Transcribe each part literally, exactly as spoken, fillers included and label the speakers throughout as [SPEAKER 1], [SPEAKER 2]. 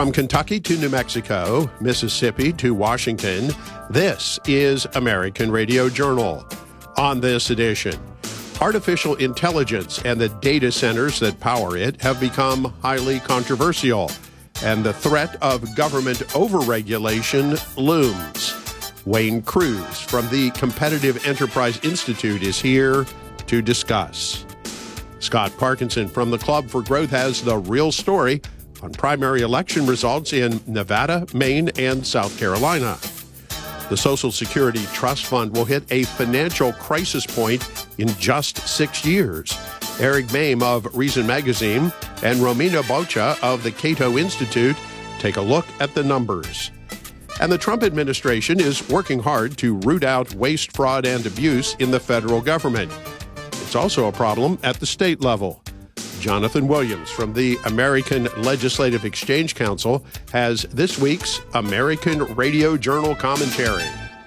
[SPEAKER 1] From Kentucky to New Mexico, Mississippi to Washington, this is American Radio Journal. On this edition, artificial intelligence and the data centers that power it have become highly controversial, and the threat of government overregulation looms. Wayne Cruz from the Competitive Enterprise Institute is here to discuss. Scott Parkinson from the Club for Growth has the real story on primary election results in Nevada, Maine, and South Carolina. The Social Security Trust Fund will hit a financial crisis point in just six years. Eric Mame of Reason Magazine and Romina Bocha of the Cato Institute take a look at the numbers. And the Trump administration is working hard to root out waste, fraud, and abuse in the federal government. It's also a problem at the state level. Jonathan Williams from the American Legislative Exchange Council has this week's American Radio Journal commentary.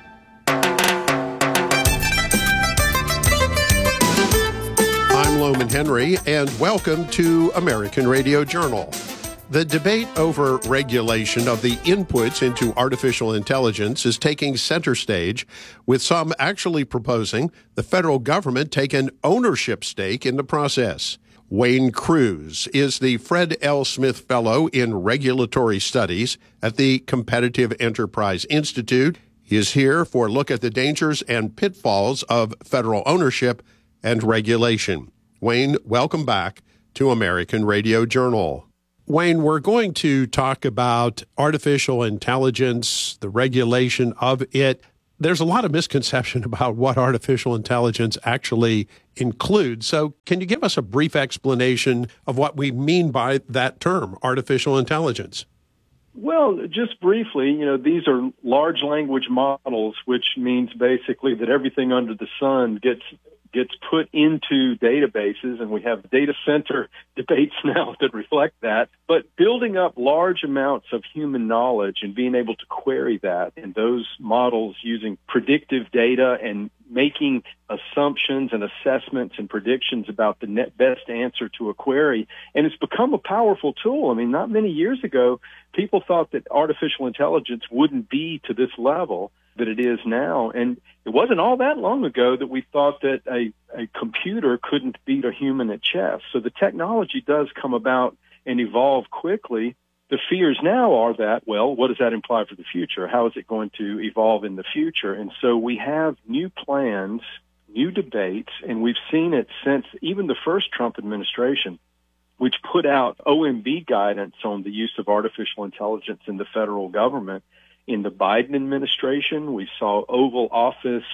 [SPEAKER 1] I'm Loman Henry, and welcome to American Radio Journal. The debate over regulation of the inputs into artificial intelligence is taking center stage, with some actually proposing the federal government take an ownership stake in the process. Wayne Cruz is the Fred L. Smith Fellow in Regulatory Studies at the Competitive Enterprise Institute. He is here for a look at the dangers and pitfalls of federal ownership and regulation. Wayne, welcome back to American Radio Journal. Wayne, we're going to talk about artificial intelligence, the regulation of it. There's a lot of misconception about what artificial intelligence actually includes. So can you give us a brief explanation of what we mean by that term, artificial intelligence?
[SPEAKER 2] Well, just briefly, you know, these are large language models, which means basically that everything under the sun gets gets put into databases, and we have data center debates now that reflect that. But building up large amounts of human knowledge and being able to query that in those models using predictive data and making assumptions and assessments and predictions about the net best answer to a query. And it's become a powerful tool. I mean, not many years ago, people thought that artificial intelligence wouldn't be to this level that it is now. And it wasn't all that long ago that we thought that a, a computer couldn't beat a human at chess. So the technology does come about and evolve quickly. The fears now are that, well, what does that imply for the future? How is it going to evolve in the future? And so we have new plans, new debates, and we've seen it since even the first Trump administration, which put out O M B guidance on the use of artificial intelligence in the federal government. In the Biden administration, we saw Oval Office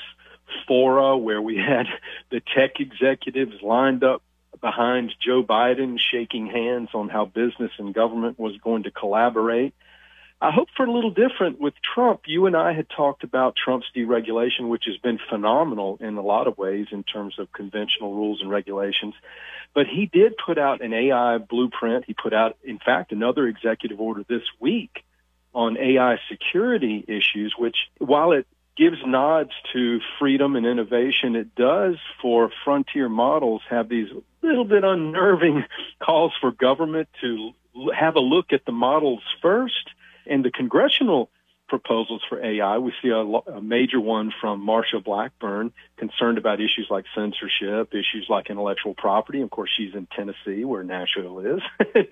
[SPEAKER 2] fora where we had the tech executives lined up behind Joe Biden, shaking hands on how business and government was going to collaborate. I hope for a little different with Trump. You and I had talked about Trump's deregulation, which has been phenomenal in a lot of ways in terms of conventional rules and regulations. But he did put out an A I blueprint. He put out, in fact, another executive order this week on A I security issues, which, while it gives nods to freedom and innovation, it does, for frontier models, have these little bit unnerving calls for government to have a look at the models first. And the congressional proposals for A I, we see a, a major one from Marsha Blackburn, concerned about issues like censorship, issues like intellectual property. Of course, she's in Tennessee, where Nashville is,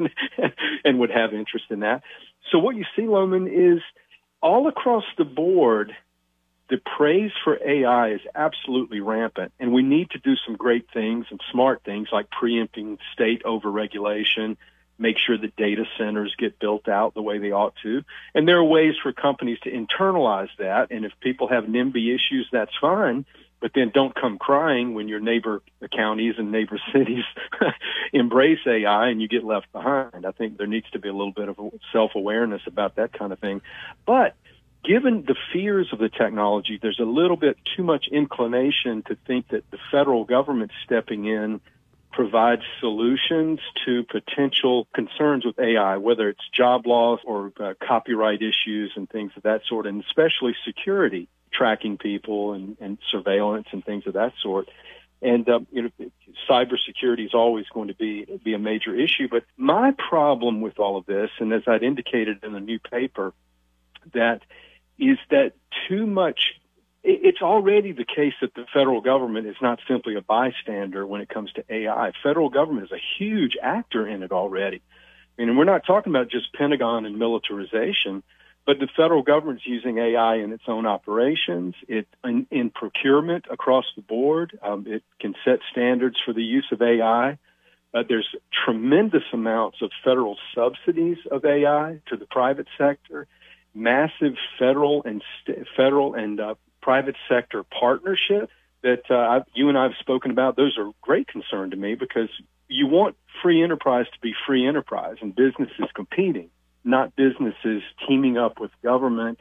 [SPEAKER 2] and would have interest in that. So what you see, Loman, is all across the board, the praise for A I is absolutely rampant, and we need to do some great things and smart things like preempting state overregulation, make sure that data centers get built out the way they ought to. And there are ways for companies to internalize that, and if people have NIMBY issues, that's fine, but then don't come crying when your neighbor counties and neighbor cities embrace A I and you get left behind. I think there needs to be a little bit of self-awareness about that kind of thing. But given the fears of the technology, there's a little bit too much inclination to think that the federal government stepping in provides solutions to potential concerns with A I, whether it's job loss or uh, copyright issues and things of that sort, and especially security, tracking people and, and surveillance and things of that sort. And um, you know, cybersecurity is always going to be be a major issue. But my problem with all of this, and as I'd indicated in the new paper, that is that too much. It's already the case that the federal government is not simply a bystander when it comes to A I. Federal government is a huge actor in it already. I mean, and we're not talking about just Pentagon and militarization, but the federal government's using A I in its own operations, it in, in procurement across the board. Um, it can set standards for the use of A I. Uh, there's tremendous amounts of federal subsidies of A I to the private sector, massive federal and st- federal and uh, private sector partnership that uh, I've, you and I have spoken about. Those are of great concern to me because you want free enterprise to be free enterprise and businesses competing, not businesses teaming up with government,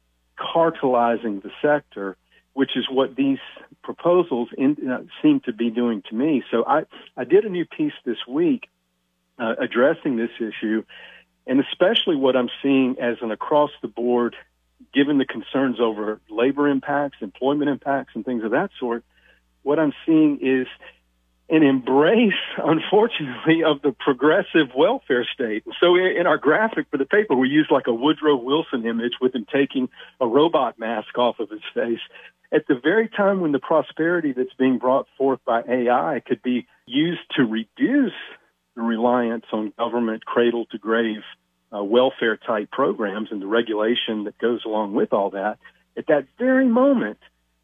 [SPEAKER 2] cartelizing the sector, which is what these proposals in, uh, seem to be doing to me. So I, I did a new piece this week uh, addressing this issue, and especially what I'm seeing as an across-the-board, given the concerns over labor impacts, employment impacts, and things of that sort, what I'm seeing is an embrace, unfortunately, of the progressive welfare state. So in our graphic for the paper, we used like a Woodrow Wilson image with him taking a robot mask off of his face. At the very time when the prosperity that's being brought forth by A I could be used to reduce the reliance on government cradle-to-grave uh, welfare-type programs and the regulation that goes along with all that, at that very moment,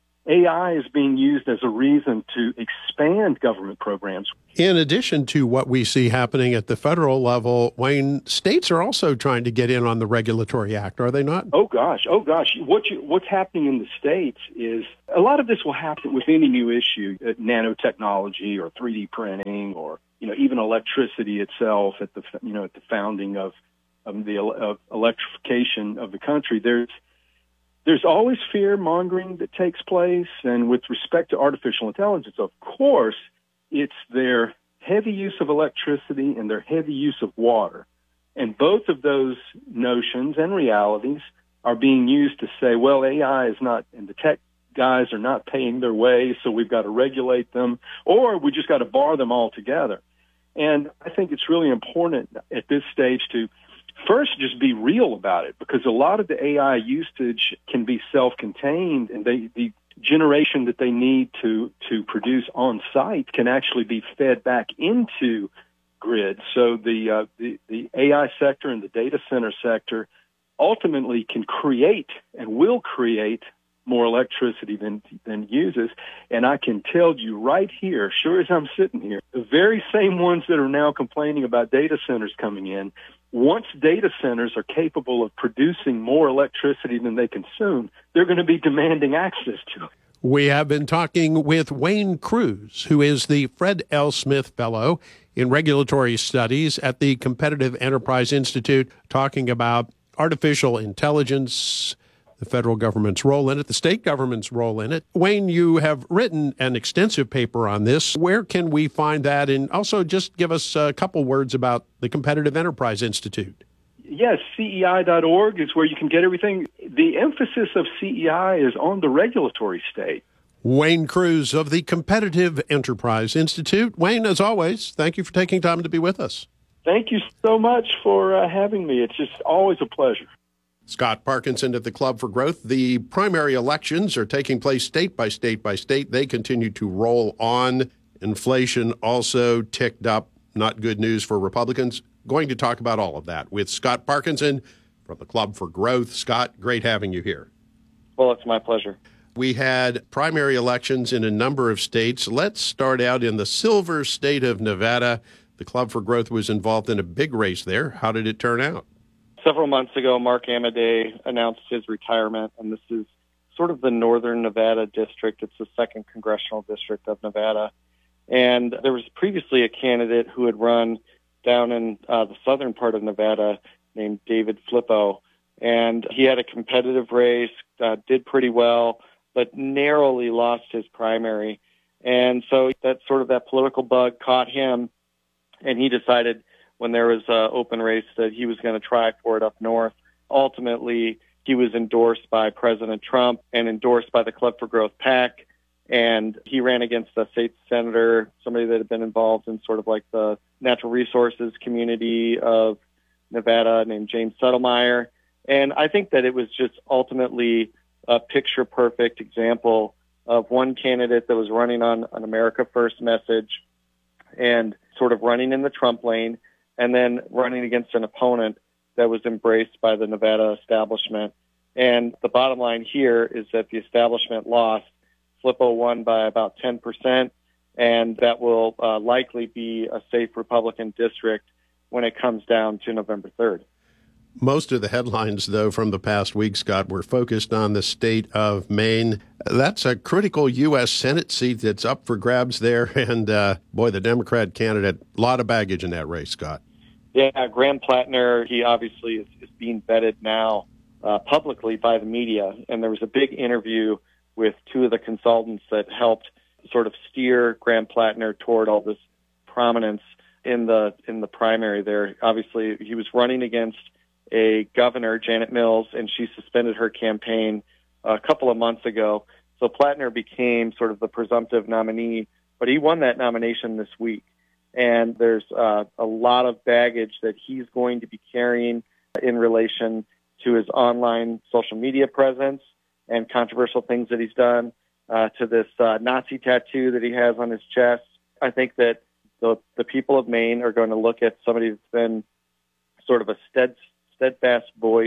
[SPEAKER 2] A I is being used as a reason to expand government programs.
[SPEAKER 1] In addition to what we see happening at the federal level, Wayne, states are also trying to get in on the regulatory act, are they not?
[SPEAKER 2] Oh, gosh. Oh, gosh. What you, what's happening in the states is a lot of this will happen with any new issue, uh, nanotechnology or three D printing or, you know, even electricity itself at the, you know, at the founding of, of the uh, electrification of the country. There's There's always fear-mongering that takes place, and with respect to artificial intelligence, of course, it's their heavy use of electricity and their heavy use of water. And both of those notions and realities are being used to say, well, A I is not, and the tech guys are not paying their way, so we've got to regulate them, or we just got to bar them altogether. And I think it's really important at this stage to first, just be real about it, because a lot of the A I usage can be self-contained, and they, the generation that they need to, to produce on site can actually be fed back into grid. So the, uh, the, the A I sector and the data center sector ultimately can create and will create more electricity than, than uses. And I can tell you right here, sure as I'm sitting here, the very same ones that are now complaining about data centers coming in, once data centers are capable of producing more electricity than they consume, they're going to be demanding access to it.
[SPEAKER 1] We have been talking with Wayne Cruz, who is the Fred L. Smith Fellow in Regulatory Studies at the Competitive Enterprise Institute, talking about artificial intelligence, the federal government's role in it, the state government's role in it. Wayne, you have written an extensive paper on this. Where can we find that? And also just give us a couple words about the Competitive Enterprise Institute.
[SPEAKER 2] Yes, C E I dot org is where you can get everything. The emphasis of C E I is on the regulatory state.
[SPEAKER 1] Wayne Cruz of the Competitive Enterprise Institute. Wayne, as always, thank you for taking time to be with us.
[SPEAKER 2] Thank you so much for uh, having me. It's just always a pleasure.
[SPEAKER 1] Scott Parkinson at the Club for Growth. The primary elections are taking place state by state by state. They continue to roll on. Inflation also ticked up. Not good news for Republicans. Going to talk about all of that with Scott Parkinson from the Club for Growth. Scott, great having you here.
[SPEAKER 3] Well, it's my pleasure.
[SPEAKER 1] We had primary elections in a number of states. Let's start out in the silver state of Nevada. The Club for Growth was involved in a big race there. How did it turn out?
[SPEAKER 3] Several months ago, Mark Amadei announced his retirement, and this is sort of the northern Nevada district. It's the second congressional district of Nevada. And there was previously a candidate who had run down in uh, the southern part of Nevada named David Flippo. And he had a competitive race, uh, did pretty well, but narrowly lost his primary. And so that sort of that political bug caught him, and he decided when there was an open race that he was going to try for it up north. Ultimately, he was endorsed by President Trump and endorsed by the Club for Growth PAC, And he ran against a state senator, somebody that had been involved in sort of like the natural resources community of Nevada named James Settlemeyer. And I think that it was just ultimately a picture-perfect example of one candidate that was running on an America First message and sort of running in the Trump lane, and then running against an opponent that was embraced by the Nevada establishment. And the bottom line here is that the establishment lost. Flippo won by about ten percent, and that will uh, likely be a safe Republican district when it comes down to November third.
[SPEAKER 1] Most of the headlines, though, from the past week, Scott, were focused on the state of Maine. That's a critical U S Senate seat that's up for grabs there. And, uh, boy, the Democrat candidate, a lot of baggage in that race, Scott.
[SPEAKER 3] Yeah, Graham Plattner, he obviously is, is being vetted now uh, publicly by the media. And there was a big interview with two of the consultants that helped sort of steer Graham Plattner toward all this prominence in the in the primary there. Obviously, he was running against a governor, Janet Mills, and she suspended her campaign a couple of months ago. So Plattner became sort of the presumptive nominee, but he won that nomination this week. And there's uh, a lot of baggage that he's going to be carrying in relation to his online social media presence and controversial things that he's done, uh, to this uh, Nazi tattoo that he has on his chest. I think that the, the people of Maine are going to look at somebody that's been sort of a stead, steadfast voice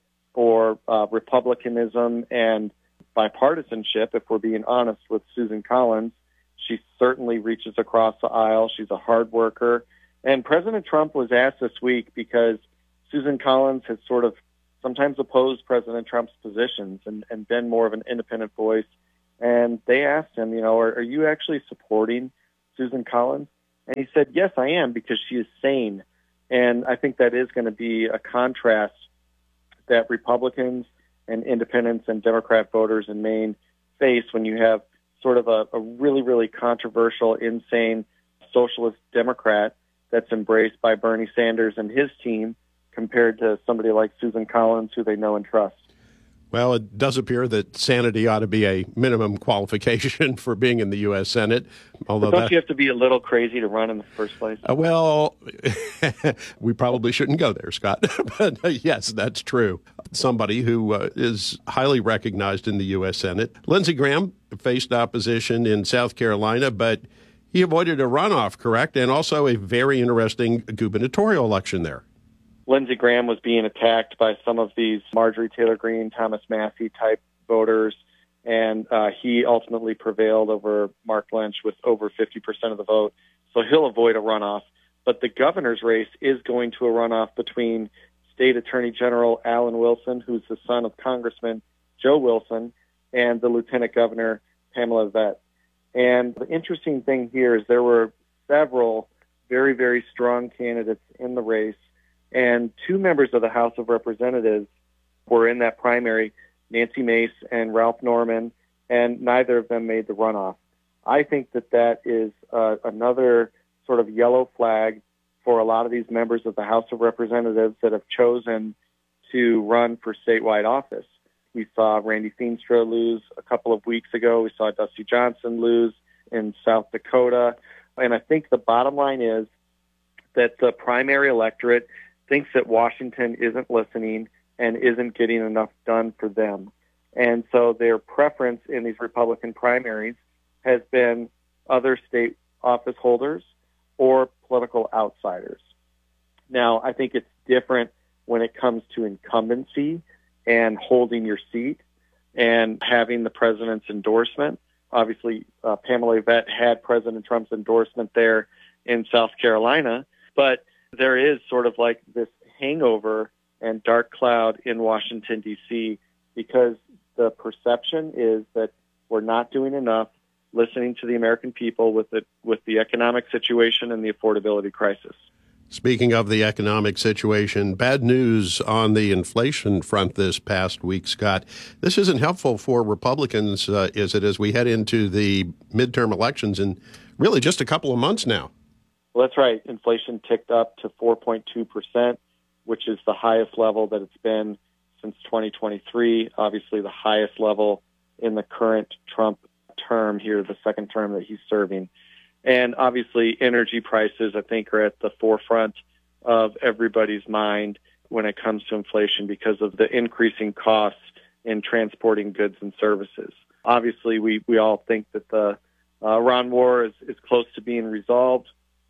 [SPEAKER 3] for uh, republicanism and bipartisanship, if we're being honest with Susan Collins. She certainly reaches across the aisle. She's a hard worker. And President Trump was asked this week, because Susan Collins has sort of sometimes opposed President Trump's positions and, and been more of an independent voice. And they asked him, you know, are, are you actually supporting Susan Collins? And he said, yes, I am, because she is sane. And I think that is going to be a contrast that Republicans and independents and Democrat voters in Maine face when you have sort of a, a really, really controversial, insane socialist Democrat that's embraced by Bernie Sanders and his team, compared to somebody like Susan Collins, who they know and trust.
[SPEAKER 1] Well, it does appear that sanity ought to be a minimum qualification for being in the U S Senate. Although
[SPEAKER 3] but don't
[SPEAKER 1] that,
[SPEAKER 3] you have to be a little crazy to run in the first place?
[SPEAKER 1] Uh, well, we probably shouldn't go there, Scott. But uh, yes, that's true. Somebody who uh, is highly recognized in the U S Senate. Lindsey Graham faced opposition in South Carolina, but he avoided a runoff, correct? And also a very interesting gubernatorial election there.
[SPEAKER 3] Lindsey Graham was being attacked by some of these Marjorie Taylor Greene, Thomas Massie type voters, and uh, he ultimately prevailed over Mark Lynch with over fifty percent of the vote. So he'll avoid a runoff. But the governor's race is going to a runoff between State Attorney General Alan Wilson, who's the son of Congressman Joe Wilson, and the Lieutenant Governor Pamela Vett. And the interesting thing here is there were several very, very strong candidates in the race. And two members of the House of Representatives were in that primary, Nancy Mace and Ralph Norman, and neither of them made the runoff. I think that that is uh, another sort of yellow flag for a lot of these members of the House of Representatives that have chosen to run for statewide office. We saw Randy Feenstra lose a couple of weeks ago. We saw Dusty Johnson lose in South Dakota. And I think the bottom line is that the primary electorate thinks that Washington isn't listening and isn't getting enough done for them. And so their preference in these Republican primaries has been other state office holders or political outsiders. Now, I think it's different when it comes to incumbency and holding your seat and having the president's endorsement. Obviously, uh, Pamela Vett had President Trump's endorsement there in South Carolina, but there is sort of like this hangover and dark cloud in Washington, D C, because the perception is that we're not doing enough listening to the American people with the, with the economic situation and the affordability crisis.
[SPEAKER 1] Speaking of the economic situation, bad news on the inflation front this past week, Scott. This isn't helpful for Republicans, uh, is it, as we head into the midterm elections in really just a couple of months now?
[SPEAKER 3] Well, that's right. Inflation ticked up to four point two percent, which is the highest level that it's been since twenty twenty-three, obviously the highest level in the current Trump term here, the second term that he's serving. And obviously, energy prices, I think, are at the forefront of everybody's mind when it comes to inflation because of the increasing costs in transporting goods and services. Obviously, we, we all think that the uh, Iran war is, is close to being resolved,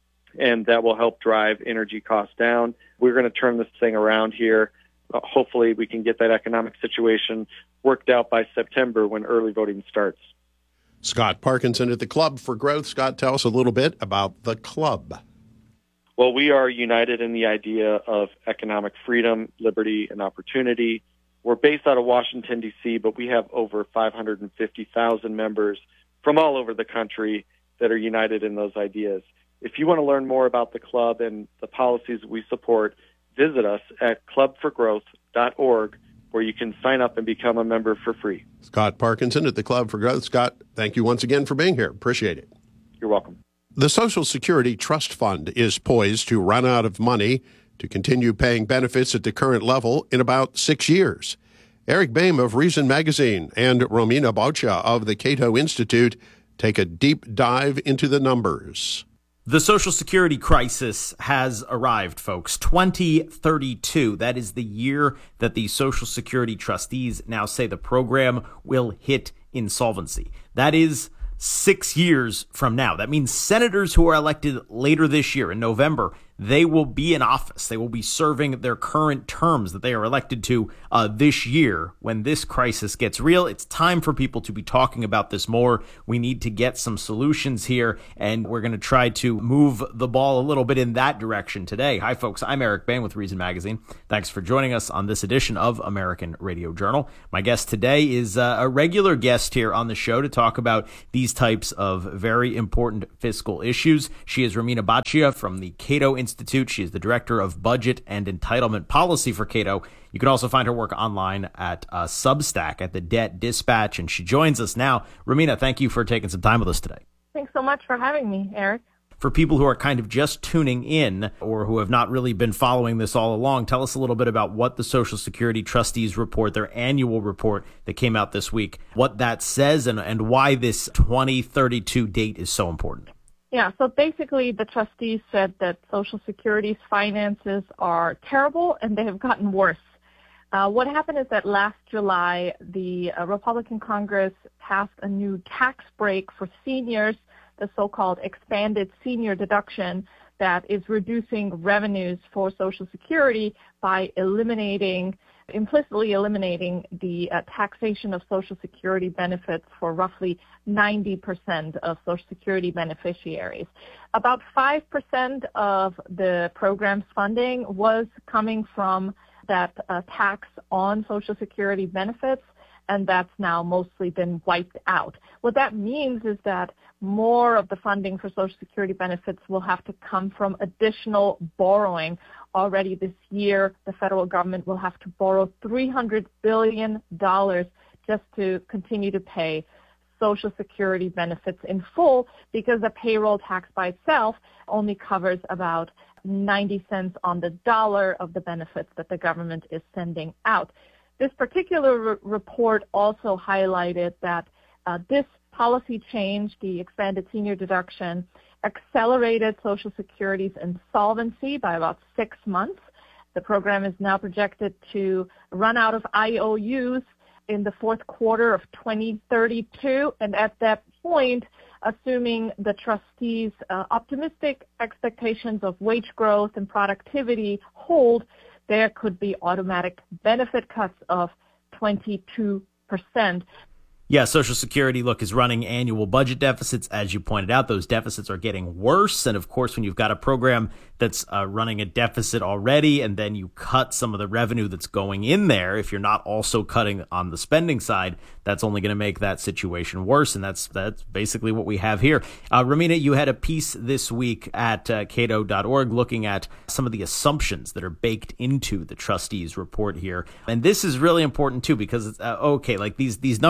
[SPEAKER 3] and that will help drive energy costs down. We're going to turn this thing around here. Uh, hopefully, we can get that economic situation worked out by September when early voting starts.
[SPEAKER 1] Scott Parkinson at the Club for Growth. Scott, tell us a little bit about the club.
[SPEAKER 3] Well, we are united in the idea of economic freedom, liberty, and opportunity. We're based out of Washington, D C, but we have over five hundred fifty thousand members from all over the country that are united in those ideas. If you want to learn more about the club and the policies we support, visit us at club for growth dot org, where you can sign up and become a member for free.
[SPEAKER 1] Scott Parkinson at the Club for Growth. Scott, thank you once again for being here. Appreciate it.
[SPEAKER 3] You're welcome.
[SPEAKER 1] The Social Security Trust Fund is poised to run out of money to continue paying benefits at the current level in about six years. Eric Boehm of Reason Magazine and Romina Boccia of the Cato Institute take a deep dive into the numbers.
[SPEAKER 4] The Social Security crisis has arrived, folks. twenty thirty-two, that is the year that the Social Security trustees now say the program will hit insolvency. That is six years from now. That means senators who are elected later this year in November, they will be in office. They will be serving their current terms that they are elected to uh, this year. When this crisis gets real, it's time for people to be talking about this more. We need to get some solutions here, and we're going to try to move the ball a little bit in that direction today. Hi, folks. I'm Eric Boehm with Reason Magazine. Thanks for joining us on this edition of American Radio Journal. My guest today is uh, a regular guest here on the show to talk about these types of very important fiscal issues. She is Romina Boccia from the Cato Institute. She is the Director of Budget and Entitlement Policy for Cato. You can also find her work online at uh, Substack at the Debt Dispatch, and she joins us now. Romina, thank you for taking some time with us today.
[SPEAKER 5] Thanks so much for having me, Eric.
[SPEAKER 4] For people who are kind of just tuning in or who have not really been following this all along, tell us a little bit about what the Social Security Trustees report, their annual report that came out this week, what that says and, and why this twenty thirty-two date is so important.
[SPEAKER 5] Yeah, so basically the trustees said that Social Security's finances are terrible and they have gotten worse. Uh, what happened is that last July, the uh, Republican Congress passed a new tax break for seniors, the so-called expanded senior deduction that is reducing revenues for Social Security by eliminating, implicitly eliminating the uh, taxation of Social Security benefits for roughly ninety percent of Social Security beneficiaries. About five percent of the program's funding was coming from that uh, tax on Social Security benefits, and that's now mostly been wiped out. What that means is that more of the funding for Social Security benefits will have to come from additional borrowing. Already this year, the federal government will have to borrow three hundred billion dollars just to continue to pay Social Security benefits in full, because the payroll tax by itself only covers about ninety cents on the dollar of the benefits that the government is sending out. This particular re- report also highlighted that uh, this policy change, the expanded senior deduction, accelerated Social Security's insolvency by about six months. The program is now projected to run out of I O Us in the fourth quarter of twenty thirty-two, and at that point, assuming the trustees' uh, optimistic expectations of wage growth and productivity hold, there could be automatic benefit cuts of twenty-two percent.
[SPEAKER 4] Yeah, Social Security, look, is running annual budget deficits. As you pointed out, those deficits are getting worse. And of course, when you've got a program that's uh, running a deficit already, and then you cut some of the revenue that's going in there, if you're not also cutting on the spending side, that's only going to make that situation worse. And that's that's basically what we have here. Uh, Romina, you had a piece this week at uh, cato dot org looking at some of the assumptions that are baked into the trustees report here. And this is really important, too, because, it's, uh, okay, like these, these numbers are obviously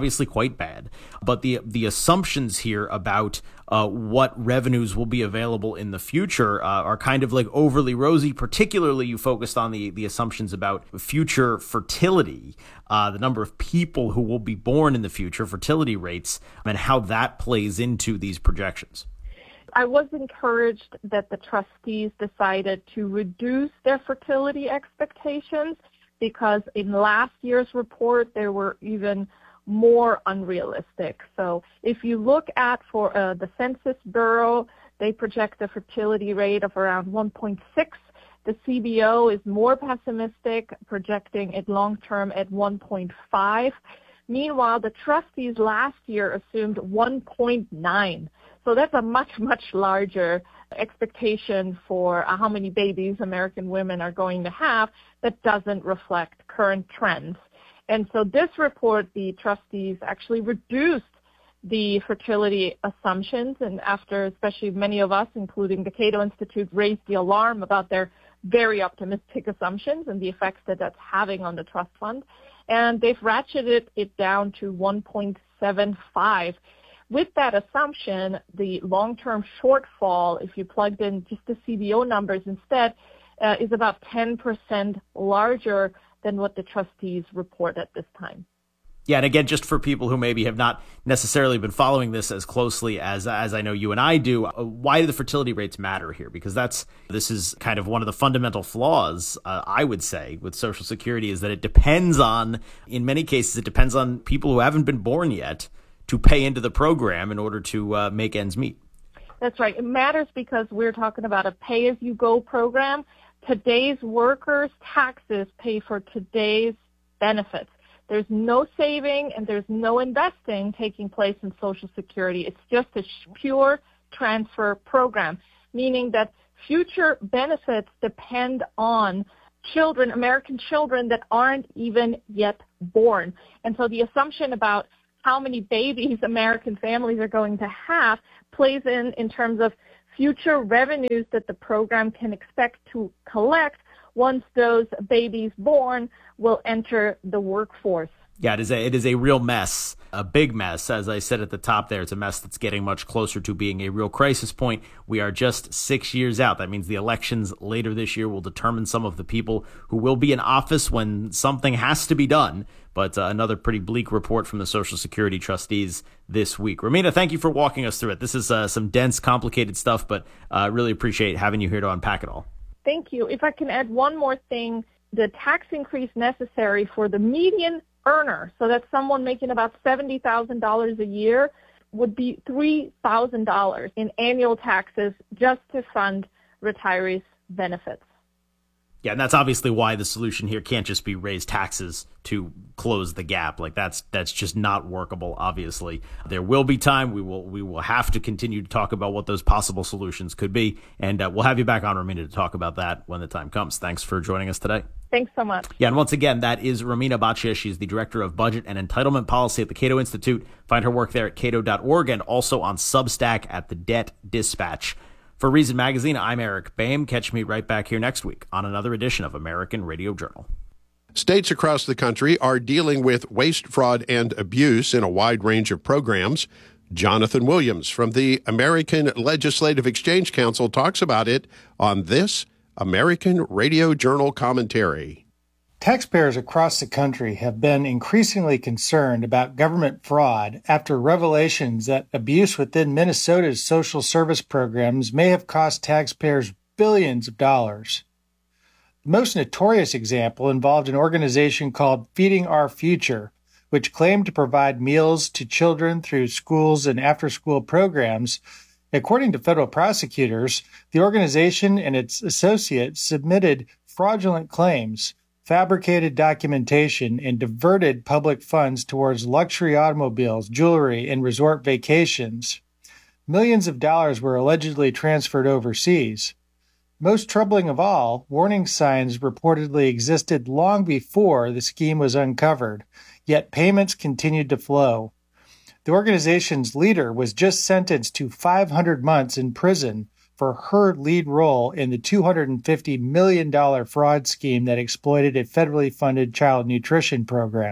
[SPEAKER 4] obviously quite bad. But the the assumptions here about uh, what revenues will be available in the future uh, are kind of like overly rosy. Particularly, you focused on the, the assumptions about future fertility, uh, the number of people who will be born in the future, fertility rates, and how that plays into these projections.
[SPEAKER 5] I was encouraged that the trustees decided to reduce their fertility expectations, because in last year's report, they were even more unrealistic. So if you look at for uh, the Census Bureau, they project a fertility rate of around one point six. The C B O is more pessimistic, projecting it long-term at one point five. Meanwhile, the trustees last year assumed one point nine. So that's a much, much larger expectation for uh, how many babies American women are going to have that doesn't reflect current trends. And so this report, the trustees actually reduced the fertility assumptions, and after especially many of us, including the Cato Institute, raised the alarm about their very optimistic assumptions and the effects that that's having on the trust fund, and they've ratcheted it down to one point seven five. With that assumption, the long-term shortfall, if you plugged in just the C B O numbers instead, uh, is about ten percent larger than what the trustees report at this time.
[SPEAKER 4] Yeah, and again, just for people who maybe have not necessarily been following this as closely as as I know you and I do, uh, why do the fertility rates matter here? Because that's this is kind of one of the fundamental flaws, uh, I would say, with Social Security, is that it depends on, in many cases, it depends on people who haven't been born yet to pay into the program in order to uh, make ends meet.
[SPEAKER 5] That's right. It matters because we're talking about a pay-as-you-go program. Today's workers' taxes pay for today's benefits. There's no saving and there's no investing taking place in Social Security. It's just a pure transfer program, meaning that future benefits depend on children, American children that aren't even yet born. And so the assumption about how many babies American families are going to have plays in in terms of future revenues that the program can expect to collect once those babies born will enter the workforce.
[SPEAKER 4] Yeah, it is a, it is a real mess, a big mess. As I said at the top there, it's a mess that's getting much closer to being a real crisis point. We are just six years out. That means the elections later this year will determine some of the people who will be in office when something has to be done. But uh, another pretty bleak report from the Social Security trustees this week. Romina, thank you for walking us through it. This is uh, some dense, complicated stuff, but I uh, really appreciate having you here to unpack it all.
[SPEAKER 5] Thank you. If I can add one more thing, the tax increase necessary for the median earner, so that's someone making about seventy thousand dollars a year, would be three thousand dollars in annual taxes just to fund retirees' benefits.
[SPEAKER 4] Yeah, and that's obviously why the solution here can't just be raise taxes to close the gap. Like that's that's just not workable, obviously. There will be time. We will we will have to continue to talk about what those possible solutions could be. And uh, we'll have you back on, Romina, to talk about that when the time comes. Thanks for joining us today.
[SPEAKER 5] Thanks so much.
[SPEAKER 4] Yeah, and once again, that is Romina Bhatia. She's the Director of Budget and Entitlement Policy at the Cato Institute. Find her work there at cato dot org and also on Substack at the Debt Dispatch. For Reason Magazine, I'm Eric Boehm. Catch me right back here next week on another edition of American Radio Journal.
[SPEAKER 1] States across the country are dealing with waste, fraud, and abuse in a wide range of programs. Jonathan Williams from the American Legislative Exchange Council talks about it on this American Radio Journal commentary.
[SPEAKER 6] Taxpayers across the country have been increasingly concerned about government fraud after revelations that abuse within Minnesota's social service programs may have cost taxpayers billions of dollars. The most notorious example involved an organization called Feeding Our Future, which claimed to provide meals to children through schools and after-school programs. According to federal prosecutors, the organization and its associates submitted fraudulent claims, fabricated documentation, and diverted public funds towards luxury automobiles, jewelry, and resort vacations. Millions of dollars were allegedly transferred overseas. Most troubling of all, warning signs reportedly existed long before the scheme was uncovered, yet payments continued to flow. The organization's leader was just sentenced to five hundred months in prison for her lead role in the two hundred fifty million dollars fraud scheme that exploited a federally funded child nutrition program.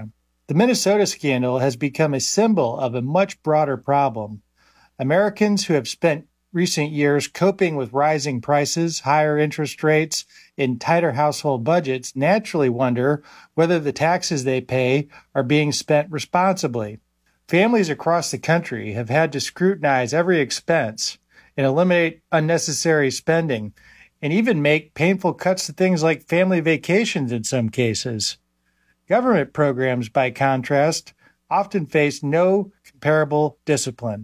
[SPEAKER 6] The Minnesota scandal has become a symbol of a much broader problem. Americans who have spent recent years coping with rising prices, higher interest rates, and tighter household budgets naturally wonder whether the taxes they pay are being spent responsibly. Families across the country have had to scrutinize every expense and eliminate unnecessary spending, and even make painful cuts to things like family vacations in some cases. Government programs, by contrast, often face no comparable discipline.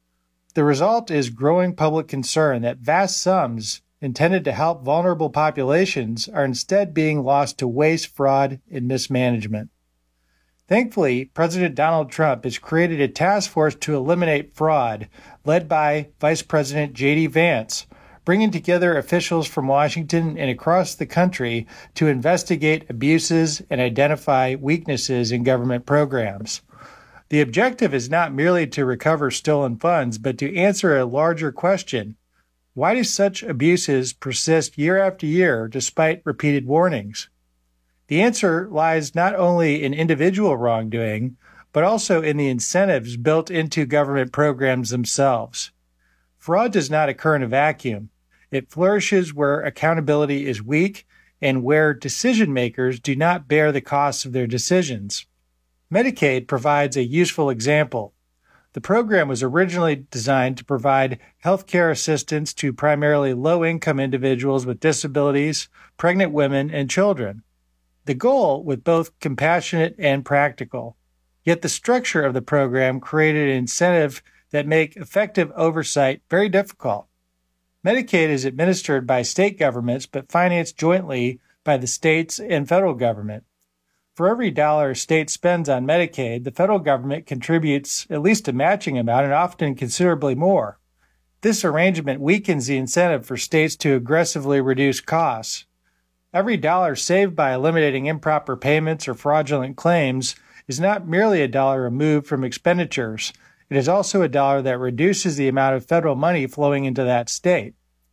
[SPEAKER 6] The result is growing public concern that vast sums intended to help vulnerable populations are instead being lost to waste, fraud, and mismanagement. Thankfully, President Donald Trump has created a task force to eliminate fraud, led by Vice President J D Vance, bringing together officials from Washington and across the country to investigate abuses and identify weaknesses in government programs. The objective is not merely to recover stolen funds, but to answer a larger question. Why do such abuses persist year after year despite repeated warnings? The answer lies not only in individual wrongdoing, but also in the incentives built into government programs themselves. Fraud does not occur in a vacuum. It flourishes where accountability is weak and where decision makers do not bear the costs of their decisions. Medicaid provides a useful example. The program was originally designed to provide health care assistance to primarily low-income individuals with disabilities, pregnant women, and children. The goal was both compassionate and practical. Yet the structure of the program created an incentive that make effective oversight very difficult. Medicaid is administered by state governments but financed jointly by the states and federal government. For every dollar a state spends on Medicaid, the federal government contributes at least a matching amount and often considerably more. This arrangement weakens the incentive for states to aggressively reduce costs. Every dollar saved by eliminating improper payments or fraudulent claims is not merely a dollar removed from expenditures. It is also a dollar that reduces the amount of federal money flowing into that state.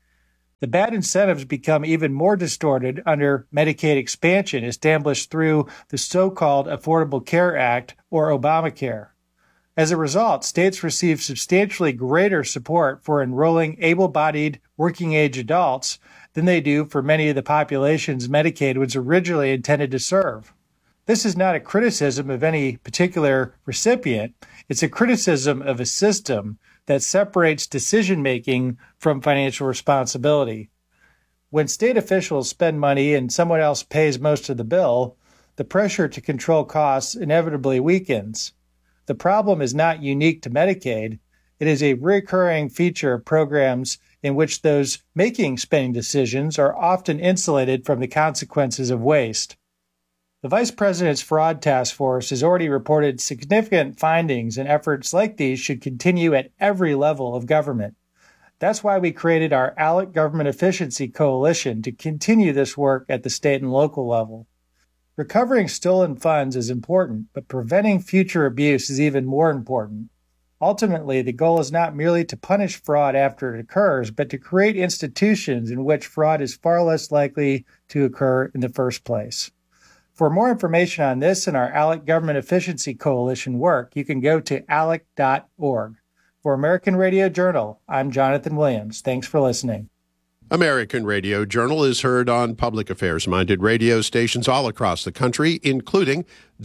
[SPEAKER 6] The bad incentives become even more distorted under Medicaid expansion established through the so-called Affordable Care Act, or Obamacare. As a result, states receive substantially greater support for enrolling able-bodied working-age adults than they do for many of the populations Medicaid was originally intended to serve. This is not a criticism of any particular recipient. It's a criticism of a system that separates decision-making from financial responsibility. When state officials spend money and someone else pays most of the bill, the pressure to control costs inevitably weakens. The problem is not unique to Medicaid. It is a recurring feature of programs in which those making spending decisions are often insulated from the consequences of waste. The Vice President's Fraud Task Force has already reported significant findings, and efforts like these should continue at every level of government. That's why we created our ALEC Government Efficiency Coalition to continue this work at the state and local level. Recovering stolen funds is important, but preventing future abuse is even more important. Ultimately, the goal is not merely to punish fraud after it occurs, but to create institutions in which fraud is far less likely to occur in the first place. For more information on this and our ALEC Government Efficiency Coalition work, you can go to alec dot org. For American Radio Journal, I'm Jonathan Williams. Thanks for listening.
[SPEAKER 1] American Radio Journal is heard on public affairs-minded radio stations all across the country, including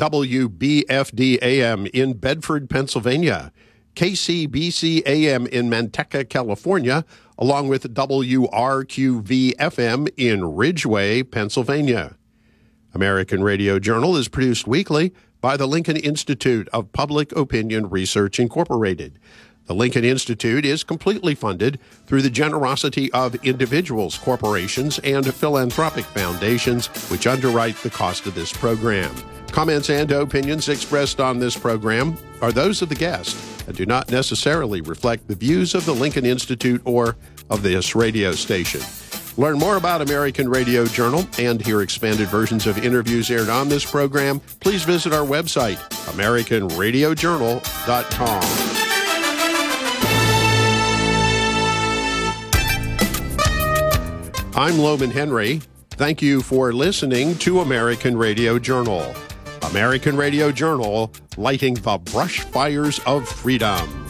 [SPEAKER 1] W B F D A M in Bedford, Pennsylvania, K C B C A M in Manteca, California, along with W R Q V F M in Ridgeway, Pennsylvania. American Radio Journal is produced weekly by the Lincoln Institute of Public Opinion Research, Incorporated. The Lincoln Institute is completely funded through the generosity of individuals, corporations, and philanthropic foundations, which underwrite the cost of this program. Comments and opinions expressed on this program are those of the guest and do not necessarily reflect the views of the Lincoln Institute or of this radio station. Learn more about American Radio Journal and hear expanded versions of interviews aired on this program. Please visit our website, american radio journal dot com. I'm Loman Henry. Thank you for listening to American Radio Journal. American Radio Journal, lighting the brush fires of freedom.